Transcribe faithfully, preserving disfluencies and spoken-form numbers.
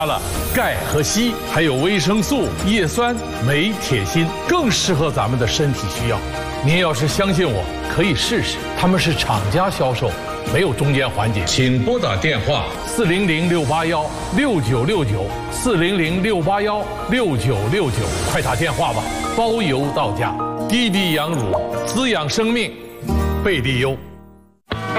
了钙和硒，还有维生素、叶酸、镁、铁、锌，更适合咱们的身体需要。您要是相信我，可以试试。他们是厂家销售，没有中间环节。请拨打电话四零零六八幺六九六九四零零六八幺六九六九，快打电话吧，包邮到家。低低羊乳，滋养生命，贝利优。